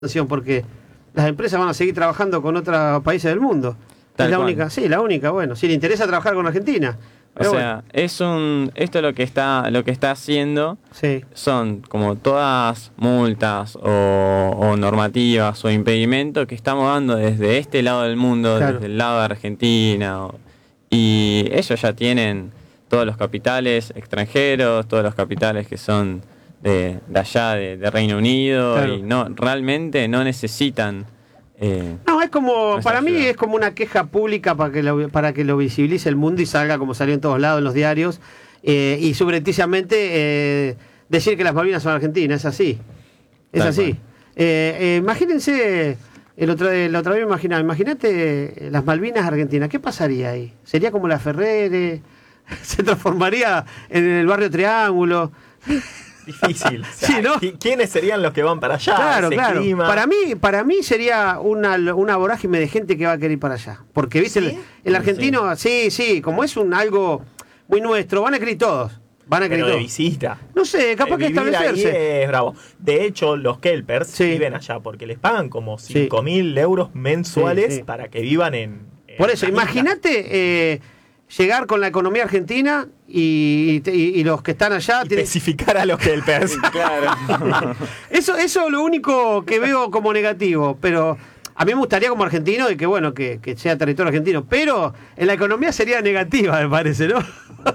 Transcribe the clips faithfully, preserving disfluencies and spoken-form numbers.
porque las empresas van a seguir trabajando con otros países del mundo. Tal es la cual. única, sí, la única, bueno, si le interesa trabajar con Argentina. Pero o sea, bueno. es un esto lo que está lo que está haciendo Sí. son como todas multas o, o normativas o impedimentos que estamos dando desde este lado del mundo, Claro. desde el lado de Argentina, o- y ellos ya tienen todos los capitales extranjeros, todos los capitales que son de, de allá, de, de Reino Unido, Claro. y no realmente no necesitan. eh, No, es como, Nuestra para mí ayuda. es como una queja pública para que lo, para que lo visibilice el mundo y salga como salió en todos lados en los diarios, eh, y subrepticiamente eh, decir que las Malvinas son argentinas, es así. Es Tal así. cual. Eh, eh, imagínense, el otro, la otra vez me imaginaba, imagínate las Malvinas argentinas, ¿qué pasaría ahí? ¿Sería como la Ferrere? ¿Se transformaría en el barrio Triángulo? Difícil. O sea, Sí, ¿no? ¿qui- ¿Quiénes serían los que van para allá? Claro, Ese claro. clima. Para mí, para mí sería una, una vorágine de gente que va a querer ir para allá. Porque, viste, ¿Sí? el, el argentino, sí. sí, como es un algo muy nuestro, van a querer ir todos. Van a querer Pero de todos. visita. No sé, capaz Eh, que vivir establecerse. ahí es bravo. De hecho, los Kelpers Sí. viven allá porque les pagan como Sí. cinco mil euros mensuales Sí, sí. para que vivan en. en Por eso, la isla. imagínate eh, llegar con la economía argentina y, y- y los que están allá Y tienen... especificar a los Kelpers. Claro. Eso, eso es lo único que veo como negativo, pero a mí me gustaría como argentino de que bueno, que, que sea territorio argentino, pero en la economía sería negativa, me parece, ¿no?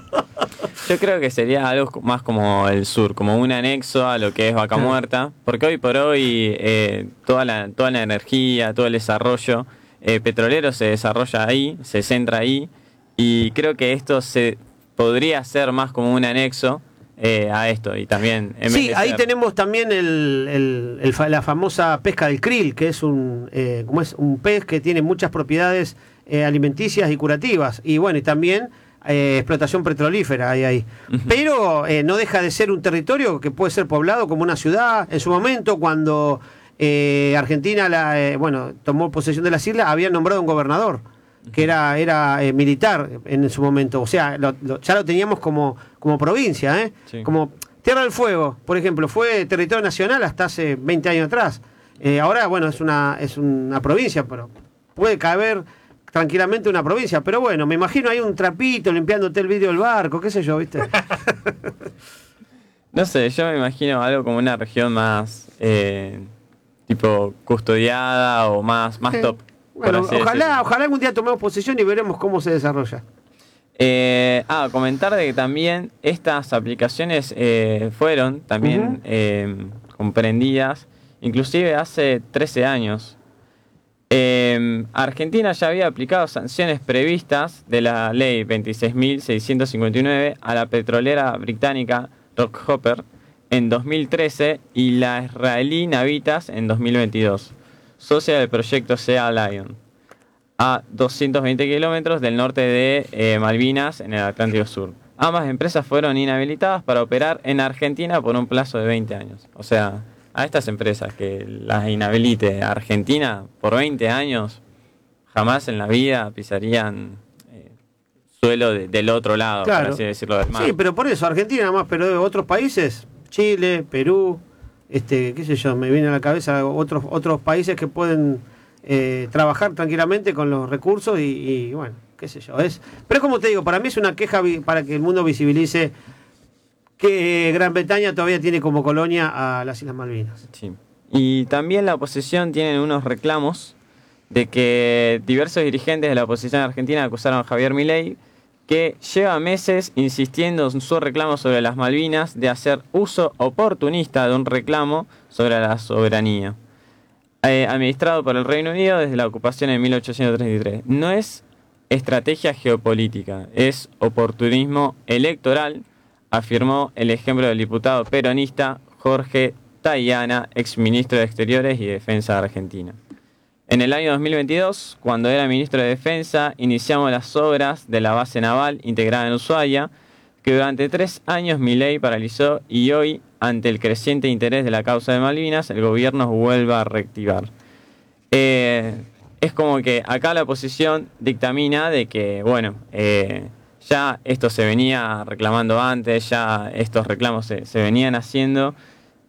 Yo creo que sería algo más como el sur, como un anexo a lo que es Vaca Claro. Muerta, porque hoy por hoy eh, toda la toda la energía, todo el desarrollo eh, petrolero se desarrolla ahí, se centra ahí, y creo que esto se podría ser más como un anexo eh, a esto, y también en vez Sí, de ahí ser- tenemos también el, el- el fa- la famosa pesca del krill, que es un, eh, como es un pez que tiene muchas propiedades eh, alimenticias y curativas, y bueno, y también eh, explotación petrolífera hay ahí. Ujú. Pero eh, no deja de ser un territorio que puede ser poblado como una ciudad. En su momento, cuando eh, Argentina la, eh, bueno, tomó posesión de las islas, había nombrado un gobernador que era, era eh, militar en su momento. O sea, lo- lo- ya lo teníamos como, como provincia, ¿eh? Sí. Como Tierra del Fuego, por ejemplo, fue territorio nacional hasta hace veinte años atrás. Eh, ahora, bueno, es una, es una provincia, pero puede caber tranquilamente una provincia. Pero bueno, me imagino ahí un trapito limpiándote el vidrio del barco, qué sé yo, ¿viste? No sé, yo me imagino algo como una región más eh, tipo custodiada o más, más Sí. top. por Bueno, así ojalá, decirlo. ojalá algún día tomemos posesión y veremos cómo se desarrolla. Eh, ah, comentar de que también estas aplicaciones eh, fueron también Ujú. eh, comprendidas, inclusive hace trece años. Eh, Argentina ya había aplicado sanciones previstas de la ley veintiséis mil seiscientos cincuenta y nueve a la petrolera británica Rockhopper en dos mil trece y la israelí Navitas en dos mil veintidós, socia del proyecto Sea Lion, a doscientos veinte kilómetros del norte de eh, Malvinas en el Atlántico Sur. Ambas empresas fueron inhabilitadas para operar en Argentina por un plazo de veinte años. O sea, a estas empresas que las inhabilite Argentina por veinte años, jamás en la vida pisarían eh, suelo de- del otro lado, Claro. por así decirlo, del mar. Sí, pero por eso, Argentina nada más, pero de otros países, Chile, Perú, este, qué sé yo, me viene a la cabeza otros, otros países que pueden eh, trabajar tranquilamente con los recursos y, y, bueno, qué sé yo. Es, pero es como te digo, para mí es una queja vi- para que el mundo visibilice que Gran Bretaña todavía tiene como colonia a las Islas Malvinas. Sí. Y también la oposición tiene unos reclamos de que diversos dirigentes de la oposición argentina acusaron a Javier Milei, que lleva meses insistiendo en su reclamo sobre las Malvinas, de hacer uso oportunista de un reclamo sobre la soberanía, eh, administrado por el Reino Unido desde la ocupación en mil ochocientos treinta y tres. No es estrategia geopolítica, es oportunismo electoral, afirmó el ejemplo del diputado peronista Jorge Tayana, exministro de Exteriores y Defensa de Argentina. En el año dos mil veintidós, cuando era ministro de Defensa, iniciamos las obras de la base naval integrada en Ushuaia, que durante tres años Milei paralizó, y hoy, ante el creciente interés de la causa de Malvinas, el gobierno vuelve a reactivar. Eh, es como que acá la oposición dictamina de que, bueno, eh, ya esto se venía reclamando antes, ya estos reclamos se, se venían haciendo,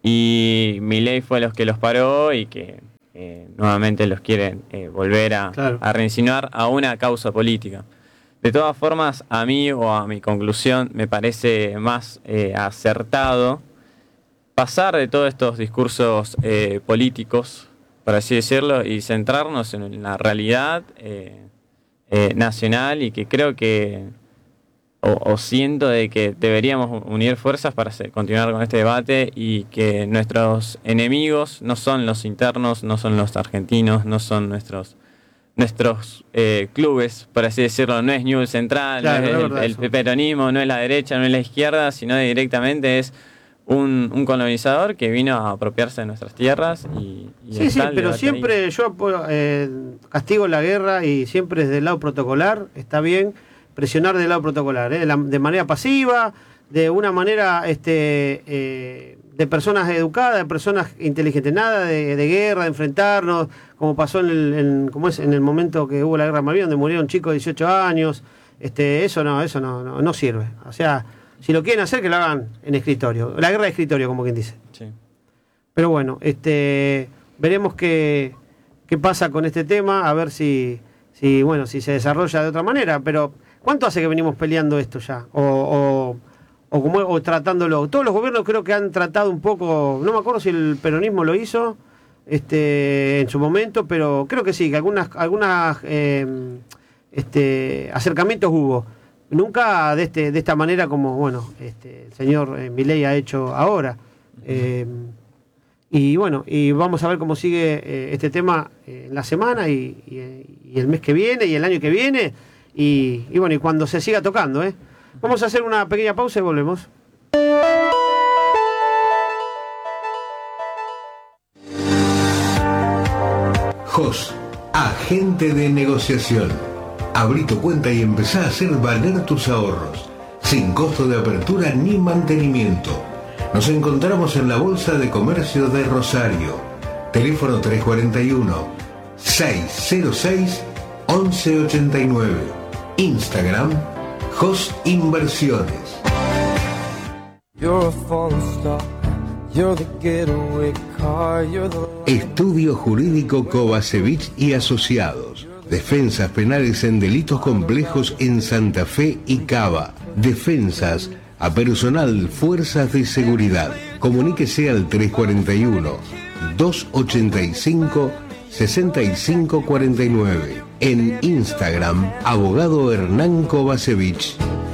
y Milei fue los que los paró y que eh, nuevamente los quieren eh, volver a, claro. a reinsinuar a una causa política. De todas formas, a mí o a mi conclusión me parece más eh, acertado pasar de todos estos discursos eh, políticos, por así decirlo, y centrarnos en la realidad eh, eh, nacional, y que creo que, o, o siento de que deberíamos unir fuerzas para hacer, continuar con este debate, y que nuestros enemigos no son los internos, no son los argentinos, no son nuestros nuestros eh, clubes, por así decirlo, no es Newell's Central, claro, no es no el, el peronismo, no es la derecha, no es la izquierda, sino directamente es Un, un colonizador que vino a apropiarse de nuestras tierras y, y sí, sí, pero siempre ahí. yo eh, castigo la guerra y siempre desde el lado protocolar. Está bien presionar del lado protocolar, ¿eh? de, la, de manera pasiva, de una manera este, eh, de personas educadas, de personas inteligentes, nada de, de guerra, de enfrentarnos, como pasó en el, en, como es, en el momento que hubo la guerra de Malvinas, donde murieron chicos de dieciocho años. Este, eso no, eso no, no, no sirve. O sea, si lo quieren hacer, que lo hagan en escritorio. La guerra de escritorio, como quien dice. Sí. Pero bueno, este, veremos qué, qué pasa con este tema, a ver si, si, bueno, si se desarrolla de otra manera. Pero, ¿cuánto hace que venimos peleando esto ya? O, o, o, como, o tratándolo. Todos los gobiernos creo que han tratado un poco, no me acuerdo si el peronismo lo hizo este, en su momento, pero creo que sí, que algunas, algunas eh, este, acercamientos hubo. Nunca de este de esta manera como bueno este el señor eh, Milei ha hecho ahora. Eh, y bueno, y vamos a ver cómo sigue eh, este tema eh, en la semana y, y, y el mes que viene y el año que viene y, y bueno, y cuando se siga tocando. ¿eh? Vamos a hacer una pequeña pausa y volvemos. J O S, agente de negociación. Abrí tu cuenta y empezá a hacer valer tus ahorros, sin costo de apertura ni mantenimiento. Nos encontramos en la Bolsa de Comercio de Rosario. Teléfono tres cuatro uno, seis cero seis, once ochenta y nueve. Instagram, J O S Inversiones. Estudio Jurídico Kovacevic y Asociados. Defensas penales en delitos complejos en Santa Fe y Cava. Defensas a personal, fuerzas de seguridad. Comuníquese al tres cuatro uno, dos ochenta y cinco, sesenta y cinco cuarenta y nueve. En Instagram, abogado Hernán Kovacevic.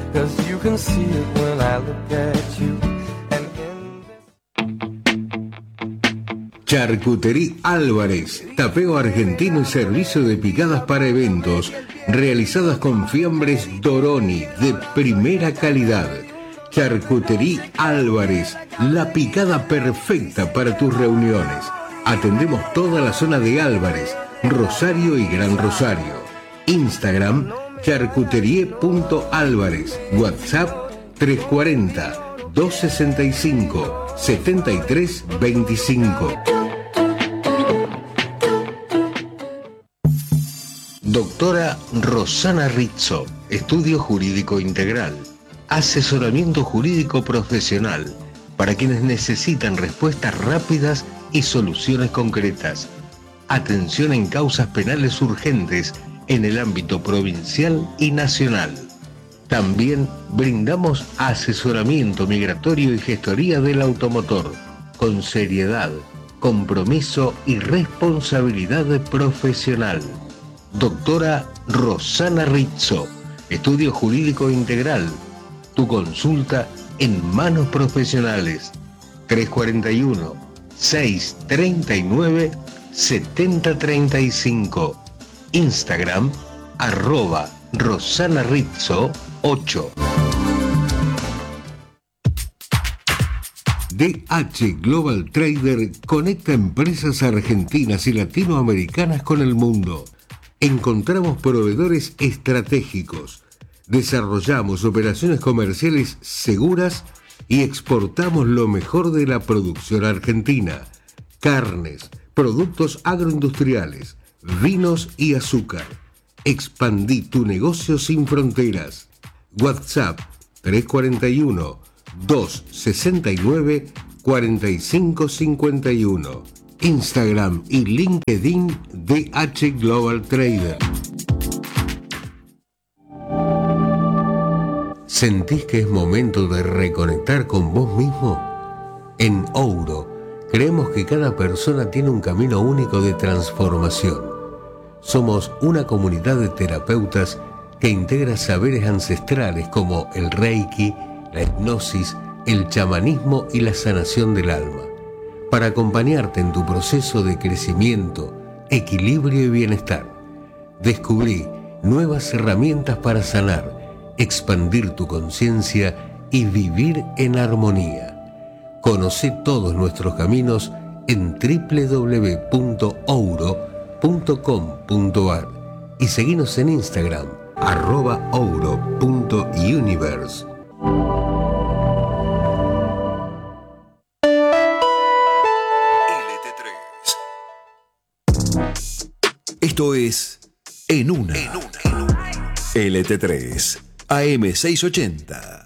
Charcutería Álvarez, tapeo argentino y servicio de picadas para eventos, realizadas con fiambres Doroni de primera calidad. Charcutería Álvarez, la picada perfecta para tus reuniones. Atendemos toda la zona de Álvarez, Rosario y Gran Rosario. Instagram, charcuterie punto álvarez. WhatsApp, tres cuatro cero, dos sesenta y cinco, setenta y tres veinticinco. Doctora Rosana Rizzo, Estudio Jurídico Integral. Asesoramiento jurídico profesional para quienes necesitan respuestas rápidas y soluciones concretas. Atención en causas penales urgentes en el ámbito provincial y nacional. También brindamos asesoramiento migratorio y gestoría del automotor, con seriedad, compromiso y responsabilidad profesional. Doctora Rosana Rizzo, Estudio Jurídico Integral. Tu consulta en manos profesionales. tres cuatro uno, seis treinta y nueve, setenta treinta y cinco. Instagram, arroba Rosana Rizzo ocho. D H Global Trader conecta empresas argentinas y latinoamericanas con el mundo. Encontramos proveedores estratégicos, desarrollamos operaciones comerciales seguras y exportamos lo mejor de la producción argentina: carnes, productos agroindustriales, vinos y azúcar. Expandí tu negocio sin fronteras. WhatsApp tres cuatro uno, dos sesenta y nueve, cuarenta y cinco cincuenta y uno. Instagram y LinkedIn D H Global Trader. ¿Sentís que es momento de reconectar con vos mismo? En Ouro, creemos que cada persona tiene un camino único de transformación. Somos una comunidad de terapeutas que integra saberes ancestrales como el Reiki, la hipnosis, el chamanismo y la sanación del alma, para acompañarte en tu proceso de crecimiento, equilibrio y bienestar. Descubrí nuevas herramientas para sanar, expandir tu conciencia y vivir en armonía. Conoce todos nuestros caminos en doble u doble u doble u punto ouro punto com punto a r y seguinos en Instagram, arroba ouro punto universe. Esto es En Una. En Una. L T tres, A M seiscientos ochenta.